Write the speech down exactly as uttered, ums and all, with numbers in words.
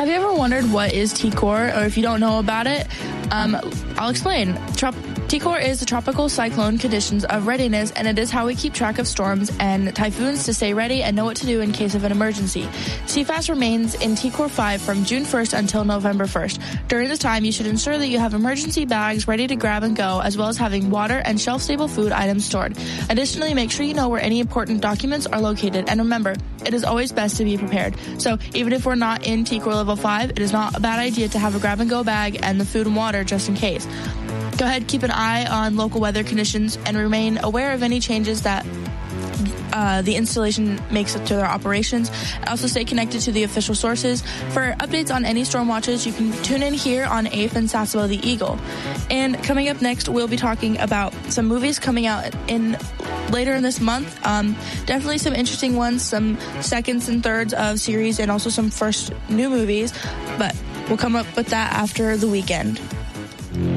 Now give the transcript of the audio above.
Have you ever wondered what is T-Core, or if you don't know about it, um, I'll explain. Trop- T-Core is the tropical cyclone conditions of readiness, and it is how we keep track of storms and typhoons to stay ready and know what to do in case of an emergency. C F A S remains in T-Core five from June first until November first. During this time, you should ensure that you have emergency bags ready to grab and go, as well as having water and shelf-stable food items stored. Additionally, make sure you know where any important documents are located, and remember, it is always best to be prepared. So even if we're not in T-Core level five, it is not a bad idea to have a grab-and-go bag and the food and water just in case. Go ahead, keep an eye on local weather conditions and remain aware of any changes that uh, the installation makes to their operations. Also stay connected to the official sources. For updates on any storm watches, you can tune in here on A F N Sasebo the Eagle. And coming up next, we'll be talking about some movies coming out in later in this month. Um, definitely some interesting ones, some seconds and thirds of series, and also some first new movies. But we'll come up with that after the weekend.